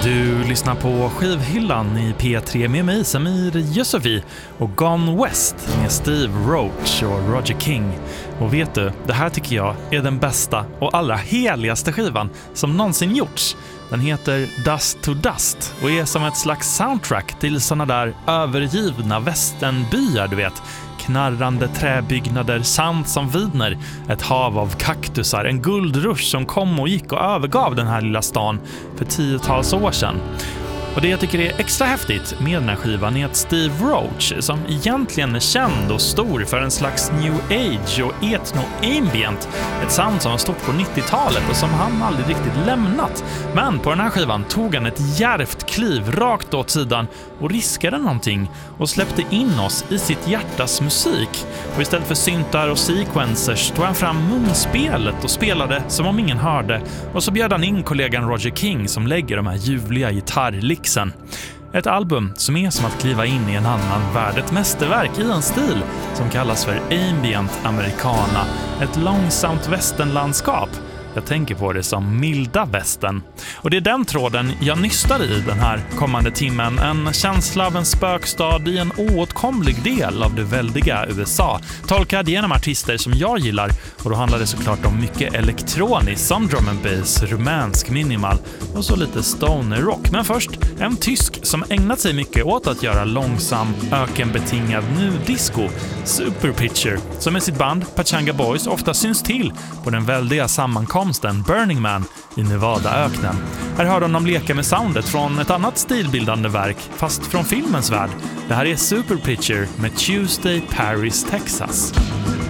Du lyssnar på Skivhyllan i P3 med mig, Samir Yusufi, och Gone West med Steve Roach och Roger King. Och vet du, det här tycker jag är den bästa och allra heligaste skivan som någonsin gjorts. Den heter Dust to Dust och är som ett slags soundtrack till såna där övergivna västernbyar, du vet. Knarrande träbyggnader, sand som vidner, ett hav av kaktusar, en guldrush som kom och gick och övergav den här lilla stan för 10-tals år sedan. Och det jag tycker är extra häftigt med den här skivan är att Steve Roach, som egentligen är känd och stor för en slags new age och ethno-ambient, ett sound som var stort på 90-talet och som han aldrig riktigt lämnat. Men på den här skivan tog han ett djärvt kliv rakt åt sidan och riskade någonting och släppte in oss i sitt hjärtas musik. Och istället för syntar och sequencers tog han fram munspelet och spelade som om ingen hörde, och så bjöd han in kollegan Roger King som lägger de här ljuvliga gitarrlickorna. Ett album som är som att kliva in i en annan värld, ett mästerverk i en stil som kallas för ambient americana, ett långsamt västernlandskap. Jag tänker på det som milda västern. Och det är den tråden jag nystar i den här kommande timmen. En känsla av en spökstad i en oåtkomlig del av det väldiga USA. Tolkad genom artister som jag gillar. Och då handlar det såklart om mycket elektroniskt som drum and bass, rumänsk minimal och så lite stoner rock. Men först en tysk som ägnat sig mycket åt att göra långsam, ökenbetingad nu-disco, Superpitcher, som med sitt band Pachanga Boys ofta syns till på den väldiga sammankomsten Burning Man i Nevadaöknen. Här hör de leka med soundet från ett annat stilbildande verk, fast från filmens värld. Det här är Superpitcher med Tuesday, Paris, Texas.